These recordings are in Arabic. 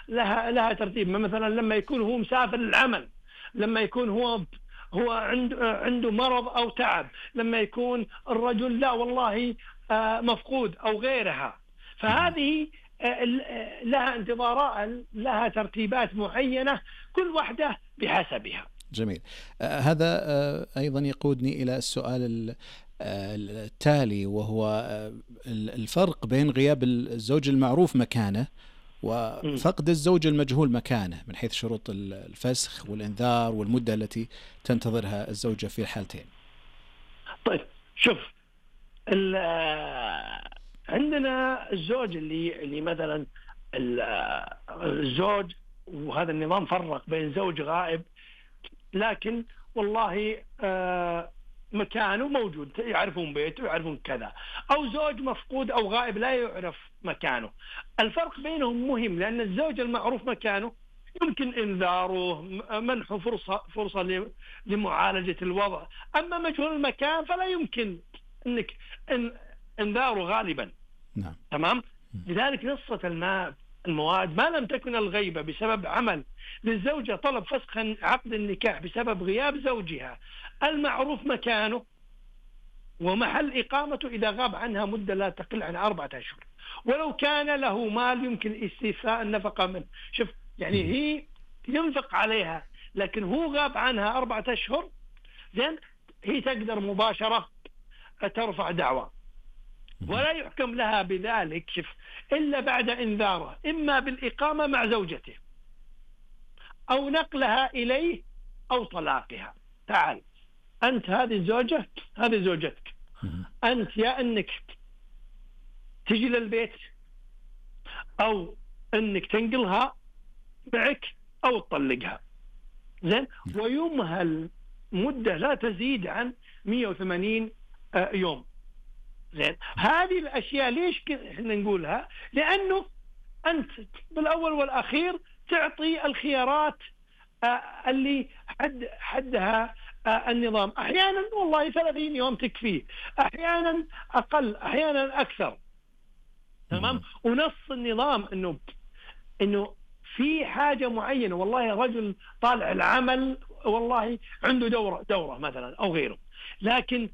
لها ترتيب. مثلا لما يكون هو مسافر العمل، لما يكون هو عنده مرض أو تعب، لما يكون الرجل لا والله مفقود أو غيرها. فهذه لها انتظارات، لها ترتيبات معينة، كل واحدة بحسبها. جميل. هذا أيضا يقودني إلى السؤال التالي، وهو الفرق بين غياب الزوج المعروف مكانه وفقد الزوج المجهول مكانه من حيث شروط الفسخ والإنذار والمدة التي تنتظرها الزوجة في الحالتين. طيب شوف، عندنا الزوج اللي مثلا الزوج، وهذا النظام فرق بين زوج غائب لكن والله مكانه موجود، يعرفون بيته يعرفون كذا، أو زوج مفقود أو غائب لا يعرف مكانه. الفرق بينهم مهم، لأن الزوج المعروف مكانه يمكن إنذاره، منحه فرصة لمعالجة الوضع. أما مجهول المكان فلا يمكن أنك إنذاره غالبا. نعم. تمام. لذلك نصة المواد ما لم تكن الغيبة بسبب عمل للزوجة طلب فسخ عقد النكاح بسبب غياب زوجها المعروف مكانه ومحل إقامته إذا غاب عنها مدة لا تقل عن 4 أشهر، ولو كان له مال يمكن استيفاء النفقة منه. شوف يعني هي ينفق عليها لكن هو غاب عنها 4 أشهر، زين، هي تقدر مباشرة ترفع دعوى ولا يحكم لها بذلك شوف إلا بعد إنذاره، إما بالإقامة مع زوجته أو نقلها إليه أو طلاقها. تعال أنت هذه الزوجة، هذه زوجتك، أنت يا أنك تجي للبيت أو أنك تنقلها معك أو تطلقها، زين، ويمهل مدة لا تزيد عن 180 يوم. زين، هذه الأشياء ليش احنا نقولها؟ لأنه أنت بالأول والأخير تعطي الخيارات اللي حدها النظام. أحيانا والله 30 يوم تكفيه، أحيانا أقل، أحيانا أكثر. تمام. ونص النظام إنه في حاجة معينة، والله رجل طالع العمل والله عنده دورة مثلا أو غيره، لكن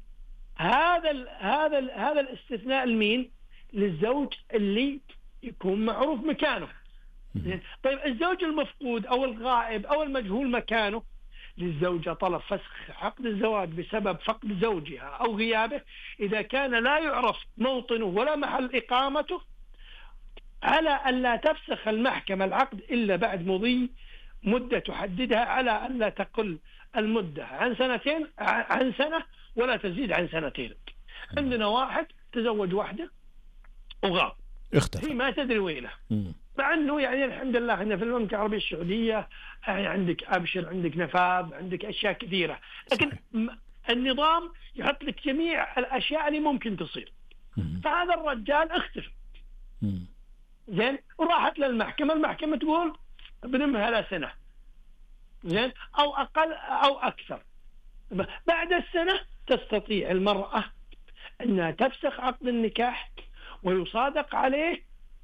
هذا الاستثناء المين؟ للزوج اللي يكون معروف مكانه. طيب الزوج المفقود أو الغائب أو المجهول مكانه، للزوجة طلب فسخ عقد الزواج بسبب فقد زوجها أو غيابه إذا كان لا يعرف موطنه ولا محل إقامته، على أن لا تفسخ المحكمة العقد إلا بعد مضي مدة تحددها على أن لا تقل المدة عن سنة ولا تزيد عن 2 سنين. عندنا واحد تزوج واحدة وغاب، اختفى، هي ما تدري وينه، مع أنه يعني الحمد لله احنا في المملكة العربية السعودية يعني عندك أبشر، عندك نفاذ، عندك أشياء كثيرة، لكن النظام يحط لك جميع الأشياء اللي ممكن تصير. فهذا الرجال اختفى، زين، وراحت للمحكمة، المحكمة تقول بنمهل 1 سنة، زين، أو أقل أو أكثر. بعد 1 سنة تستطيع المرأة أنها تفسخ عقد النكاح ويصادق عليه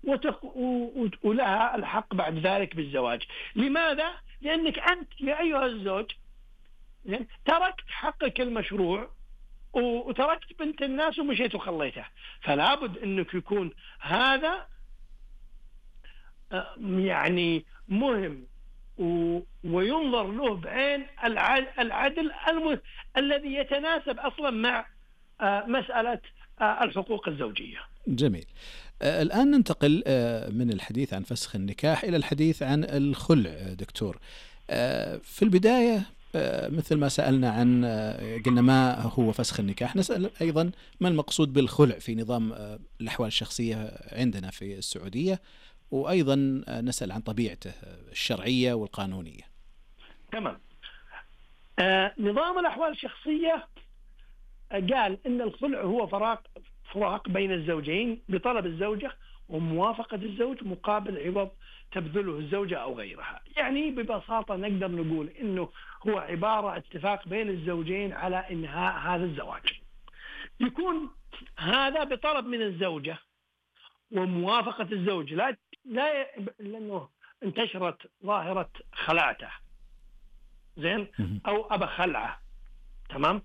ولها الحق بعد ذلك بالزواج. لماذا؟ لأنك أنت يا أيها الزوج تركت حقك المشروع وتركت بنت الناس ومشيت وخليتها، فلا بد أنك يكون هذا يعني مهم وينظر له بعين العدل الذي يتناسب أصلا مع مسألة الحقوق الزوجية. جميل. الآن ننتقل من الحديث عن فسخ النكاح إلى الحديث عن الخلع. دكتور، في البداية مثل ما سألنا عن قلنا ما هو فسخ النكاح، نسأل أيضا ما المقصود بالخلع في نظام الأحوال الشخصية عندنا في السعودية، وأيضا نسأل عن طبيعته الشرعية والقانونية. تمام. نظام الأحوال الشخصية قال إن الخلع هو فراق بين الزوجين بطلب الزوجة وموافقة الزوج مقابل عوض تبذله الزوجة أو غيرها. يعني ببساطة نقدر نقول إنه هو عبارة اتفاق بين الزوجين على إنهاء هذا الزواج. يكون هذا بطلب من الزوجة وموافقة الزوج، لأنه انتشرت ظاهرة خلعته زين أو أبا خلعه تمام،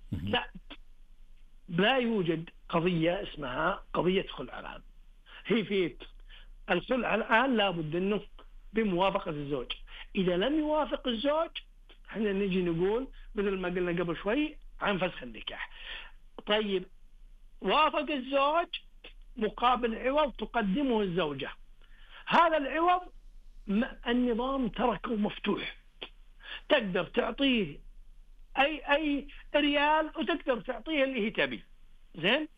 لا يوجد قضية اسمها قضية خلع الآن. هي في الخلع الآن لابد أنه بموافقة الزوج. إذا لم يوافق الزوج احنا نجي نقول مثل ما قلنا قبل شوي عن فسخ النكاح. طيب وافق الزوج مقابل عوض تقدمه الزوجة، هذا العوض النظام تركه مفتوح، تقدر تعطيه أي ريال وتقدر تعطيه اللي هي تبي زين،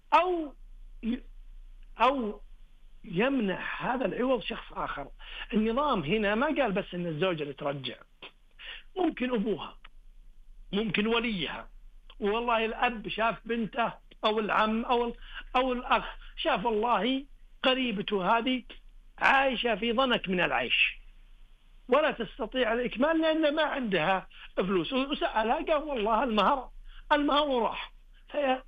أو يمنح هذا العوض شخص آخر. النظام هنا ما قال بس إن الزوجة اللي ترجع، ممكن أبوها، ممكن وليها، والله الأب شاف بنته أو العم أو الأخ شاف والله قريبته هذه عايشة في ضنك من العيش ولا تستطيع الإكمال لأن ما عندها فلوس، وسألها قال والله المهر وراح. فهي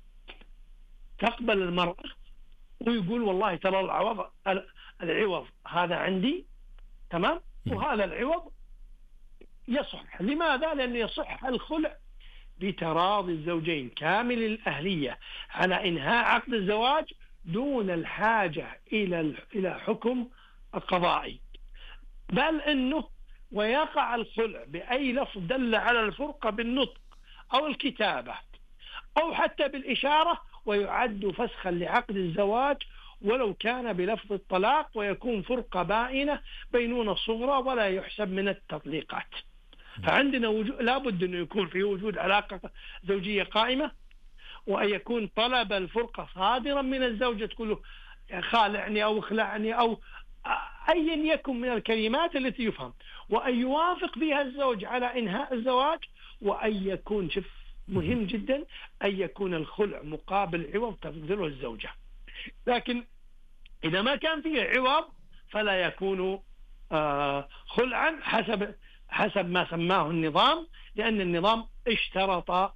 تقبل المرأة ويقول والله ترى العوض هذا عندي تمام، وهذا العوض يصح. لماذا؟ لأن يصح الخلع بتراضي الزوجين كامل الأهلية على إنهاء عقد الزواج دون الحاجة إلى حكم قضائي، بل إنه ويقع الخلع بأي لفظ دل على الفرقة بالنطق أو الكتابة أو حتى بالإشارة، ويعد فسخا لعقد الزواج ولو كان بلفظ الطلاق، ويكون فرقة بائنة بينونة صغرى ولا يحسب من التطليقات. فعندنا لابد أنه يكون في وجود علاقة زوجية قائمة، وأن يكون طلب الفرقة صادرا من الزوجة تقول له خالعني أو اخلعني أو أيا يكن من الكلمات التي يفهم، وأن يوافق فيها الزوج على إنهاء الزواج، وأن يكون مهم جدا أن يكون الخلع مقابل عوض تبذله الزوجة. لكن إذا ما كان فيه عوض فلا يكون خلعا حسب ما سماه النظام، لأن النظام اشترط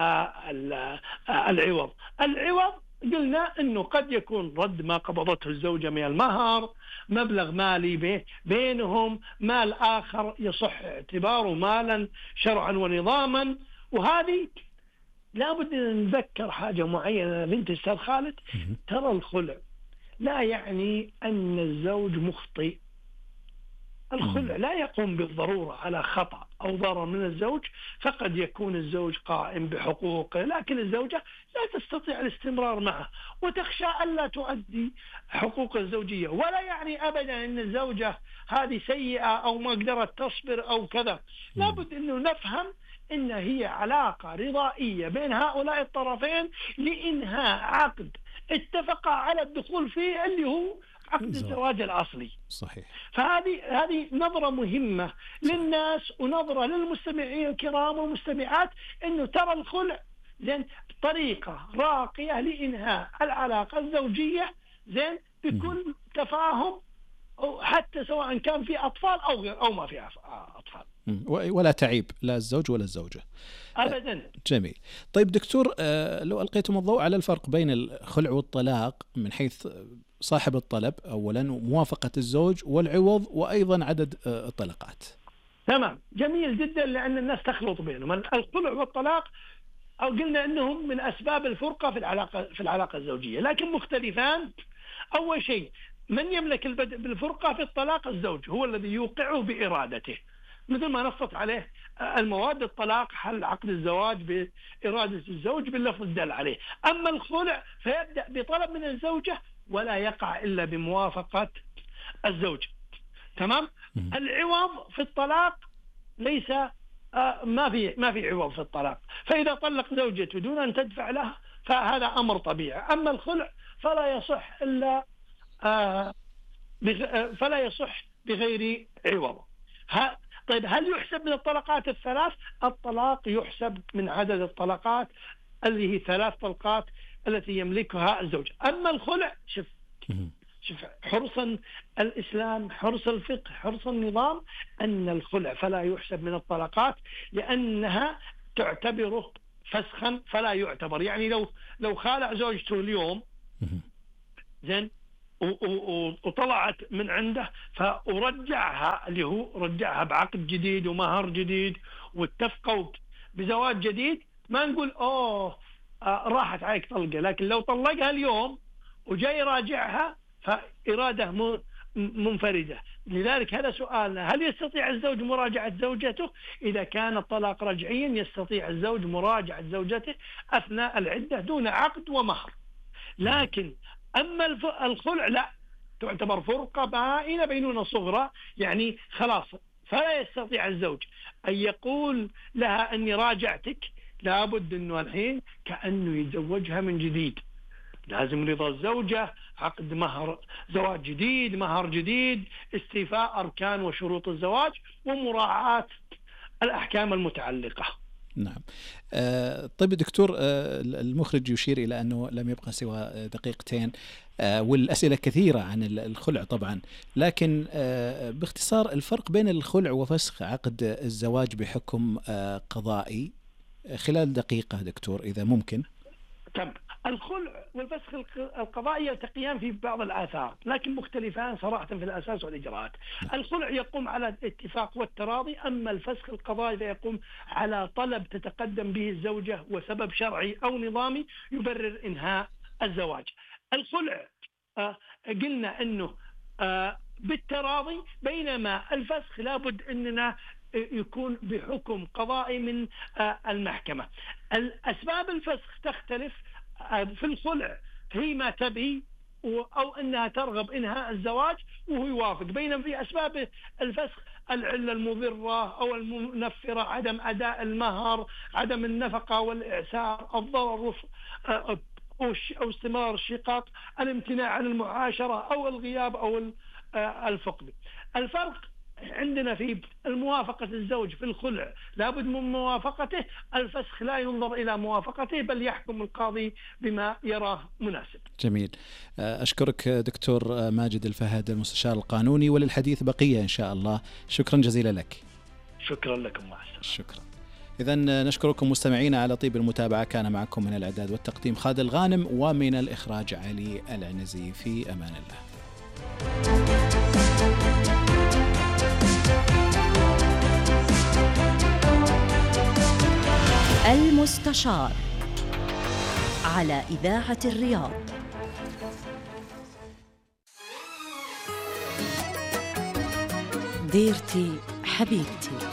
العوض قلنا أنه قد يكون رد ما قبضته الزوجة من المهر، مبلغ مالي بينهم، مال آخر يصح اعتباره مالا شرعا ونظاما. وهذه لابد أن نذكر حاجة معينة بنت أستاذ خالد، ترى الخلع لا يعني أن الزوج مخطئ. الخلع لا يقوم بالضرورة على خطأ أو ضرر من الزوج، فقد يكون الزوج قائم بحقوقه لكن الزوجة لا تستطيع الاستمرار معه وتخشى ألا تؤدي حقوق الزوجية، ولا يعني أبدا أن الزوجة هذه سيئة أو ما قدرت تصبر أو كذا. لابد أنه نفهم إن هي علاقة رضائية بين هؤلاء الطرفين لإنهاء عقد اتفق على الدخول فيه اللي هو عقد الزواج الأصلي. صحيح. فهذه نظرة مهمة للناس ونظرة للمستمعين الكرام والمستمعات، إنه ترى الخلع زين طريقة راقية لإنهاء العلاقة الزوجية زين بكل تفاهم، حتى سواء كان في أطفال أو غير أو ما في أطفال، ولا تعيب لا الزوج ولا الزوجة أبدا. جميل. طيب دكتور، لو ألقيتم الضوء على الفرق بين الخلع والطلاق من حيث صاحب الطلب أولا وموافقة الزوج، والعوض وأيضا عدد الطلقات. تمام، جميل جدا، لأن الناس تخلط بينهم. الخلع والطلاق أو قلنا أنهم من أسباب الفرقة في العلاقة الزوجية، لكن مختلفان. أول شيء من يملك البدء بالفرقة في الطلاق الزوج، هو الذي يوقعه بإرادته مثل ما نصت عليه المواد الطلاق حل عقد الزواج بإرادة الزوج باللفظ الدال عليه. أما الخلع فيبدأ بطلب من الزوجة ولا يقع إلا بموافقة الزوج. تمام. العوض في الطلاق ليس ما في عوض في الطلاق، فإذا طلق زوجته دون أن تدفع لها فهذا أمر طبيعي. أما الخلع فلا يصح إلا فلا يصح بغير عوض. طيب هل يحسب من الطلقات الثلاث؟ الطلاق يحسب من عدد الطلقات اللي هي 3 طلقات التي يملكها الزوج. أما الخلع شوف حرصا الإسلام، حرص الفقه، حرص النظام، أن الخلع فلا يحسب من الطلقات لأنها تعتبره فسخا فلا يعتبر. يعني لو خالع زوجته اليوم زين وطلعت من عنده ورجعها، اللي هو رجعها بعقد جديد ومهر جديد واتفقوا بزواج جديد، ما نقول راحت عليك طلقة. لكن لو طلقها اليوم وجاي يراجعها فإرادة منفردة. لذلك هذا سؤالنا: هل يستطيع الزوج مراجعة زوجته؟ إذا كان الطلاق رجعيا يستطيع الزوج مراجعة زوجته أثناء العدة دون عقد ومهر. لكن أما الخلع لا، تعتبر فرقة بائنة بينونة صغرى، يعني خلاص فلا يستطيع الزوج أن يقول لها أني راجعتك، لابد أنه الحين كأنه يتزوجها من جديد. لازم رضا الزوجة، عقد مهر، زواج جديد، مهر جديد، استيفاء أركان وشروط الزواج، ومراعاة الأحكام المتعلقة. نعم. طيب دكتور، المخرج يشير إلى أنه لم يبقى سوى دقيقتين، والأسئلة كثيرة عن الخلع طبعا، لكن باختصار الفرق بين الخلع وفسخ عقد الزواج بحكم قضائي خلال دقيقة دكتور إذا ممكن. تمام. الخلع والفسخ القضائي يلتقيان في بعض الآثار لكن مختلفان صراحة في الأساس والإجراءات. الخلع يقوم على الاتفاق والتراضي، أما الفسخ القضائي فيقوم على طلب تتقدم به الزوجة وسبب شرعي أو نظامي يبرر إنهاء الزواج. الخلع قلنا أنه بالتراضي، بينما الفسخ لابد أننا يكون بحكم قضائي من المحكمة. الأسباب الفسخ تختلف. في الخلع هي ما تبي أو أنها ترغب إنهاء الزواج وهو يوافق، بينما في أسباب الفسخ العلة المضرة أو المنفرة، عدم أداء المهر، عدم النفقة والإعسار، الضرر أو استمرار الشقاق، الامتناع عن المعاشرة أو الغياب أو الفقد. الفرق عندنا في الموافقة الزوج في الخلع لابد من موافقته، الفسخ لا ينظر إلى موافقته بل يحكم القاضي بما يراه مناسب. جميل. أشكرك دكتور ماجد الفهد المستشار القانوني، وللحديث بقية إن شاء الله. شكرا جزيلا لك. شكرا لكم. مع السلامة. شكرا. إذن نشكركم مستمعينا على طيب المتابعة. كان معكم من الإعداد والتقديم خالد الغانم، ومن الإخراج علي العنزي. في أمان الله. المستشار على إذاعة الرياض. ديرتي حبيبتي.